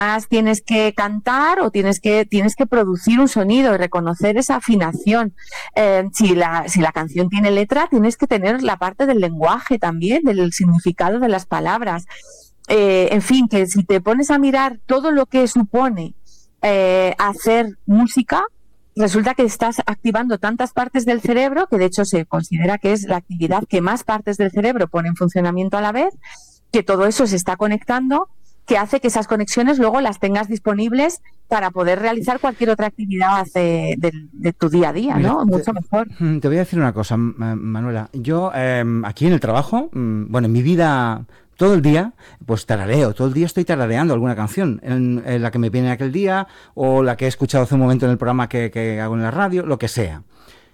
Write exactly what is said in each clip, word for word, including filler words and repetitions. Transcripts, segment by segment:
tienes que cantar o tienes que, tienes que producir un sonido y reconocer esa afinación. Eh, si, la, si la canción tiene letra, tienes que tener la parte del lenguaje también, del significado de las palabras. Eh, en fin, que si te pones a mirar todo lo que supone eh, hacer música, resulta que estás activando tantas partes del cerebro, que de hecho se considera que es la actividad que más partes del cerebro pone en funcionamiento a la vez, que todo eso se está conectando, que hace que esas conexiones luego las tengas disponibles para poder realizar cualquier otra actividad de, de, de tu día a día, ¿no? Mira, Mucho te, mejor. Te voy a decir una cosa, Manuela. Yo eh, aquí en el trabajo, bueno, en mi vida todo el día, pues tarareo, todo el día estoy tarareando alguna canción, en, en la que me viene aquel día, o la que he escuchado hace un momento en el programa que, que hago en la radio, lo que sea.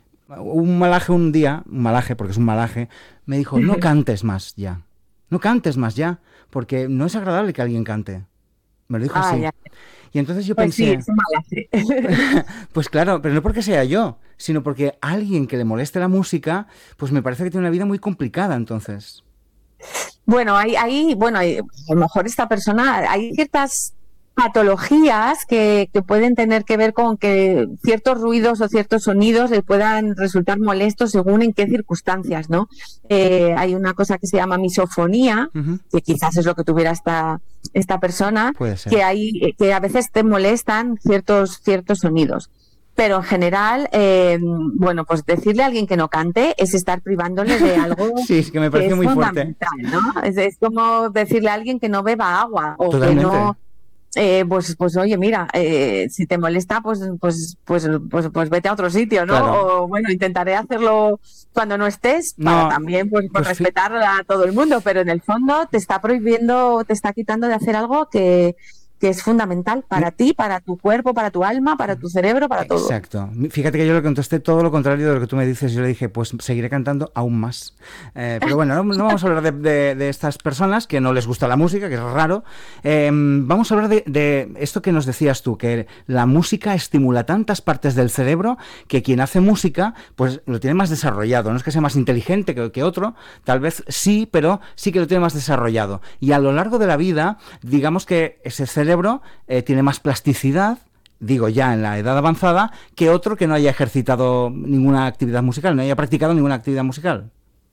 Un malaje un día, un malaje, porque es un malaje, me dijo, no cantes más ya, no cantes más ya, porque no es agradable que alguien cante. Me lo dijo ah, así. Ya. Y entonces yo pues pensé... Sí, es un malaje. Pues claro, pero no porque sea yo, sino porque alguien que le moleste la música, pues me parece que tiene una vida muy complicada, entonces... Bueno, hay, hay, bueno, hay, a lo mejor esta persona, hay ciertas patologías que, que pueden tener que ver con que ciertos ruidos o ciertos sonidos le puedan resultar molestos según en qué circunstancias, ¿no? Eh, hay una cosa que se llama misofonía, uh-huh. que quizás es lo que tuviera esta, esta persona, que hay, que a veces te molestan ciertos, ciertos sonidos. Pero en general, eh, bueno, pues decirle a alguien que no cante es estar privándole de algo sí, es que me parece que es muy fundamental, fuerte. ¿no? Es, es como decirle a alguien que no beba agua o Totalmente. que no... Eh, pues, pues oye, mira, eh, si te molesta, pues, pues, pues, pues, pues vete a otro sitio, ¿no? Claro. O bueno, intentaré hacerlo cuando no estés, para no, también pues, pues, pues respetar a todo el mundo, pero en el fondo te está prohibiendo, te está quitando de hacer algo que, que es fundamental para ti, para tu cuerpo, para tu alma, para tu cerebro, para todo. Exacto. Fíjate que yo le contesté todo lo contrario de lo que tú me dices. Yo le dije, pues seguiré cantando aún más. Eh, pero bueno, no, no vamos a hablar de, de, de estas personas que no les gusta la música, que es raro. Eh, vamos a hablar de, de esto que nos decías tú, que la música estimula tantas partes del cerebro que quien hace música, pues lo tiene más desarrollado. No es que sea más inteligente que, que otro, tal vez sí, pero sí que lo tiene más desarrollado. Y a lo largo de la vida, digamos que ese cerebro cerebro eh, tiene más plasticidad, digo ya en la edad avanzada, que otro que no haya ejercitado ninguna actividad musical, no haya practicado ninguna actividad musical.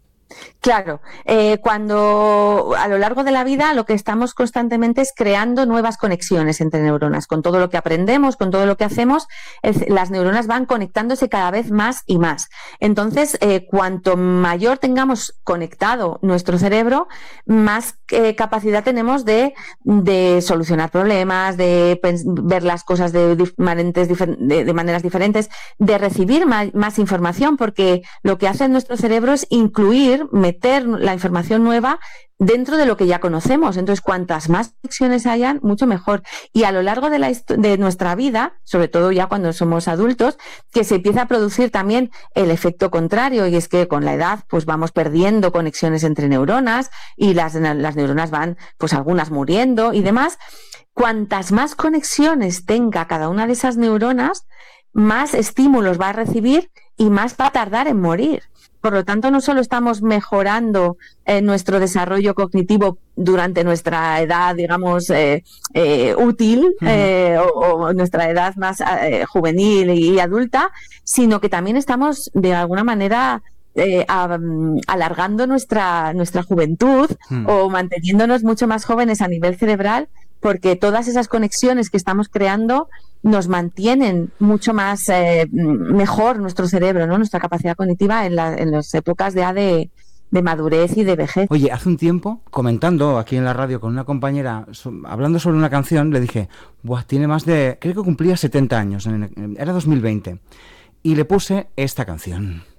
Claro, eh, cuando a lo largo de la vida lo que estamos constantemente es creando nuevas conexiones entre neuronas. Con todo lo que aprendemos, con todo lo que hacemos, el, las neuronas van conectándose cada vez más y más. Entonces, eh, cuanto mayor tengamos conectado nuestro cerebro, más eh, capacidad tenemos de, de solucionar problemas, de ver las cosas de, diferentes, de, de maneras diferentes, de recibir más, más información, porque lo que hace nuestro cerebro es incluir, meter la información nueva dentro de lo que ya conocemos. Entonces, cuantas más conexiones hayan, mucho mejor. Y a lo largo de, la de nuestra vida, sobre todo ya cuando somos adultos, que se empieza a producir también el efecto contrario, y es que con la edad pues vamos perdiendo conexiones entre neuronas y las, las neuronas van, pues algunas muriendo y demás. Cuantas más conexiones tenga cada una de esas neuronas, más estímulos va a recibir y más va a tardar en morir. Por lo tanto, no solo estamos mejorando eh, nuestro desarrollo cognitivo durante nuestra edad, digamos, eh, eh, útil eh, o, o nuestra edad más eh, juvenil y adulta, sino que también estamos, de alguna manera, eh, a, alargando nuestra, nuestra juventud mm. o manteniéndonos mucho más jóvenes a nivel cerebral, porque todas esas conexiones que estamos creando nos mantienen mucho más eh, mejor nuestro cerebro, ¿no? Nuestra capacidad cognitiva en, la, en las épocas ya de, de madurez y de vejez. Oye, hace un tiempo, comentando aquí en la radio con una compañera, so, hablando sobre una canción, le dije, buah, tiene más de, creo que cumplía setenta años, en, en, era dos mil veinte, y le puse esta canción.